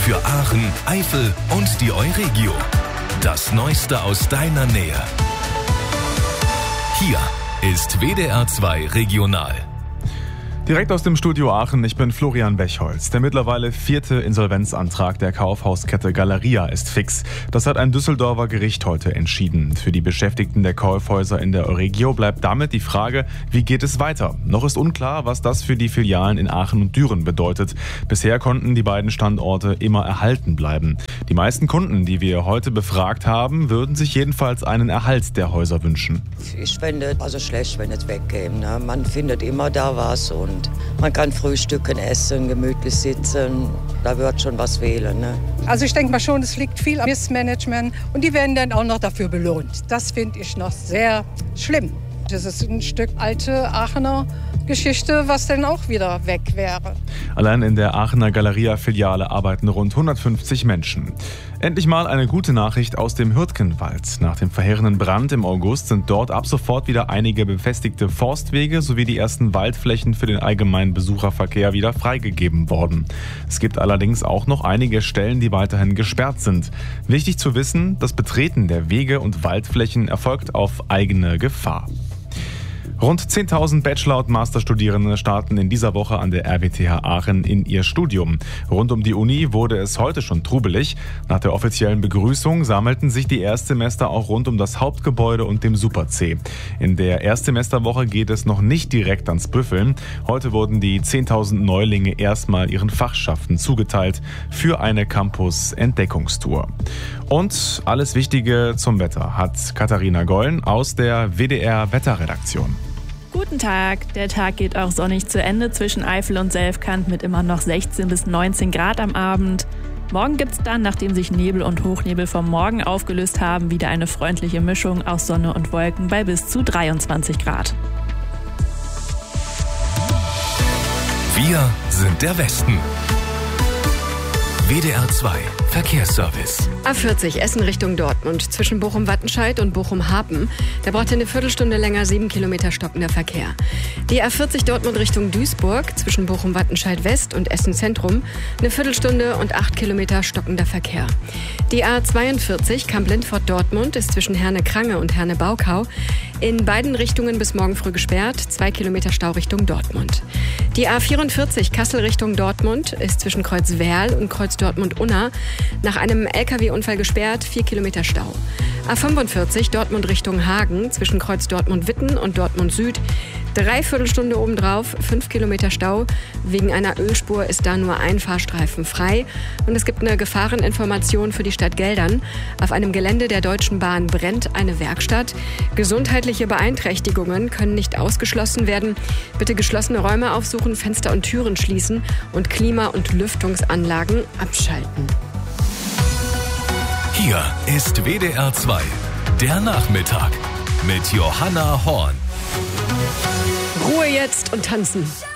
für Aachen, Eifel und die Euregio. Das Neueste aus deiner Nähe. Hier ist WDR 2 Regional. Direkt aus dem Studio Aachen, ich bin Florian Bechholz. Der mittlerweile 4. Insolvenzantrag der Kaufhauskette Galeria ist fix. Das hat ein Düsseldorfer Gericht heute entschieden. Für die Beschäftigten der Kaufhäuser in der Euregio bleibt damit die Frage, wie geht es weiter? Noch ist unklar, was das für die Filialen in Aachen und Düren bedeutet. Bisher konnten die beiden Standorte immer erhalten bleiben. Die meisten Kunden, die wir heute befragt haben, würden sich jedenfalls einen Erhalt der Häuser wünschen. Ich finde also schlecht, wenn es weggeht. Ne? Man findet immer da was und man kann frühstücken, essen, gemütlich sitzen. Da wird schon was fehlen. Ne? Also ich denke mal schon, es liegt viel am Missmanagement und die werden dann auch noch dafür belohnt. Das finde ich noch sehr schlimm. Das ist ein Stück alte Aachener Geschichte, was dann auch wieder weg wäre. Allein in der Aachener Galeria-Filiale arbeiten rund 150 Menschen. Endlich mal eine gute Nachricht aus dem Hürtgenwald. Nach dem verheerenden Brand im August sind dort ab sofort wieder einige befestigte Forstwege sowie die ersten Waldflächen für den allgemeinen Besucherverkehr wieder freigegeben worden. Es gibt allerdings auch noch einige Stellen, die weiterhin gesperrt sind. Wichtig zu wissen, das Betreten der Wege und Waldflächen erfolgt auf eigene Gefahr. Rund 10.000 Bachelor- und Masterstudierende starten in dieser Woche an der RWTH Aachen in ihr Studium. Rund um die Uni wurde es heute schon trubelig. Nach der offiziellen Begrüßung sammelten sich die Erstsemester auch rund um das Hauptgebäude und dem Super-C. In der Erstsemesterwoche geht es noch nicht direkt ans Büffeln. Heute wurden die 10.000 Neulinge erstmal ihren Fachschaften zugeteilt für eine Campus-Entdeckungstour. Und alles Wichtige zum Wetter hat Katharina Gollen aus der WDR-Wetterredaktion. Guten Tag. Der Tag geht auch sonnig zu Ende zwischen Eifel und Selfkant mit immer noch 16 bis 19 Grad am Abend. Morgen gibt's dann, nachdem sich Nebel und Hochnebel vom Morgen aufgelöst haben, wieder eine freundliche Mischung aus Sonne und Wolken bei bis zu 23 Grad. Wir sind der Westen. WDR 2 Verkehrsservice. A40 Essen Richtung Dortmund zwischen Bochum-Wattenscheid und Bochum-Hapen. Da braucht ihr eine Viertelstunde länger 7 Kilometer stockender Verkehr. Die A40 Dortmund Richtung Duisburg zwischen Bochum-Wattenscheid West und Essen Zentrum. Eine Viertelstunde und 8 Kilometer stockender Verkehr. Die A42 Kamp-Lindfort Dortmund ist zwischen Herne-Krange und Herne-Baukau in beiden Richtungen bis morgen früh gesperrt. 2 Kilometer Stau Richtung Dortmund. Die A44 Kassel Richtung Dortmund ist zwischen Kreuz Werl und Kreuz Dortmund-Unna nach einem LKW-Unfall gesperrt, 4 Kilometer Stau. A45 Dortmund Richtung Hagen zwischen Kreuz Dortmund-Witten und Dortmund Süd. 3/4 Stunde obendrauf, 5 Kilometer Stau. Wegen einer Ölspur ist da nur ein Fahrstreifen frei. Und es gibt eine Gefahreninformation für die Stadt Geldern. Auf einem Gelände der Deutschen Bahn brennt eine Werkstatt. Gesundheitliche Beeinträchtigungen können nicht ausgeschlossen werden. Bitte geschlossene Räume aufsuchen, Fenster und Türen schließen und Klima- und Lüftungsanlagen abschalten. Hier ist WDR 2, der Nachmittag mit Johanna Horn. Ruhe jetzt und tanzen.